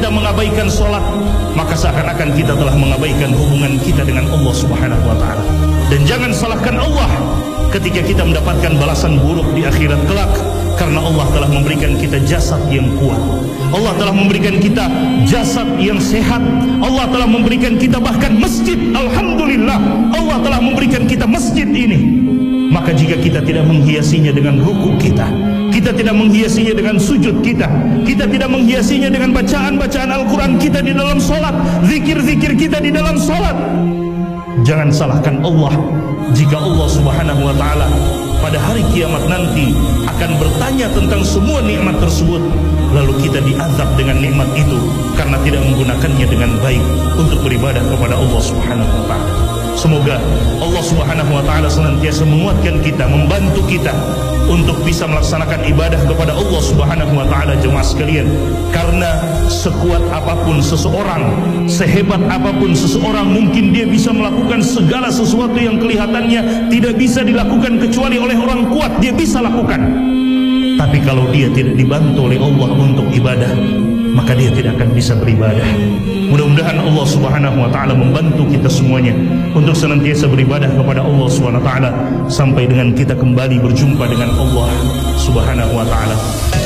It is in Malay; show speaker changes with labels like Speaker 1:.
Speaker 1: kita mengabaikan sholat, maka seakan-akan kita telah mengabaikan hubungan kita dengan Allah Subhanahu wa ta'ala. Dan jangan salahkan Allah ketika kita mendapatkan balasan buruk di akhirat kelak, karena Allah telah memberikan kita jasad yang kuat, Allah telah memberikan kita jasad yang sehat, Allah telah memberikan kita bahkan masjid. Alhamdulillah, Allah telah memberikan kita masjid ini. Maka jika kita tidak menghiasinya dengan ruku kita, kita tidak menghiasinya dengan sujud kita, kita tidak menghiasinya dengan bacaan-bacaan Al-Quran kita di dalam solat, zikir-zikir kita di dalam solat, jangan salahkan Allah jika Allah Subhanahu wa ta'ala pada hari kiamat nanti akan bertanya tentang semua nikmat tersebut, lalu kita diazab dengan nikmat itu karena tidak menggunakannya dengan baik untuk beribadah kepada Allah Subhanahu wa ta'ala. Semoga Allah Subhanahu wa ta'ala senantiasa menguatkan kita, membantu kita untuk bisa melaksanakan ibadah kepada Allah Subhanahu wa ta'ala, jemaah sekalian. Karena sekuat apapun seseorang, sehebat apapun seseorang, mungkin dia bisa melakukan segala sesuatu yang kelihatannya tidak bisa dilakukan kecuali oleh orang kuat, dia bisa lakukan. Tapi kalau dia tidak dibantu oleh Allah untuk ibadah, maka dia tidak akan bisa beribadah. Mudah-mudahan Allah Subhanahu wa ta'ala membantu kita semuanya untuk senantiasa beribadah kepada Allah Subhanahu wa ta'ala sampai dengan kita kembali berjumpa dengan Allah Subhanahu wa ta'ala.